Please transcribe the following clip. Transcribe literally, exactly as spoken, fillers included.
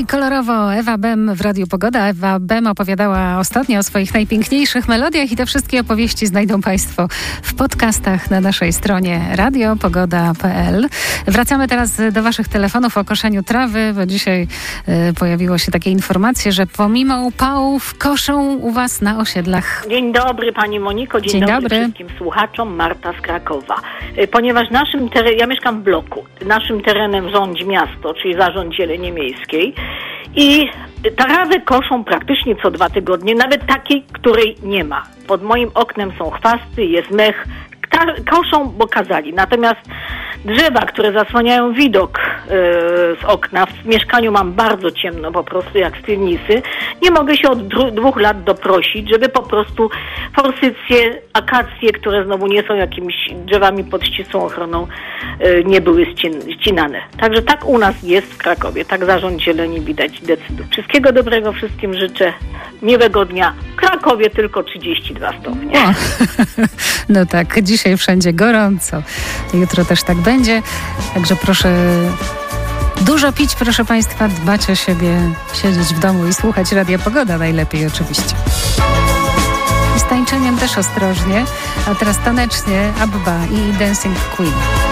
kolorowo Ewa Bem w Radiu Pogoda. Ewa Bem opowiadała ostatnio o swoich najpiękniejszych melodiach i te wszystkie opowieści znajdą Państwo w podcastach na naszej stronie radio pogoda kropka p l. Wracamy teraz do Waszych telefonów o koszeniu trawy, bo dzisiaj y, pojawiło się takie informacje, że pomimo upałów koszą u Was na osiedlach. Dzień dobry Pani Moniko, dzień, dzień dobry, dobry wszystkim słuchaczom, Marta z Krakowa. Ponieważ naszym teren, ja mieszkam w bloku, naszym terenem rządzi miasto, czyli Zarząd Zieleni Miejskiej i trawę koszą praktycznie co dwa tygodnie, nawet takiej, której nie ma. Pod moim oknem są chwasty, jest mech, koszą, bo kazali. Natomiast drzewa, które zasłaniają widok yy, z okna, w mieszkaniu mam bardzo ciemno, po prostu jak z piwnicy, nie mogę się od dru- dwóch lat doprosić, żeby po prostu forsycje, akacje, które znowu nie są jakimiś drzewami pod ścisłą ochroną, yy, nie były ścin- ścinane. Także tak u nas jest w Krakowie, tak Zarząd Zieleni widać decyduje. Wszystkiego dobrego wszystkim życzę, miłego dnia. W Krakowie tylko trzydzieści dwa stopnie. O. No tak, dzisiaj wszędzie gorąco, jutro też tak będzie, także proszę dużo pić, proszę Państwa, dbać o siebie, siedzieć w domu i słuchać Radia Pogoda najlepiej oczywiście. I z tańczeniem też ostrożnie, a teraz tanecznie Abba i Dancing Queen.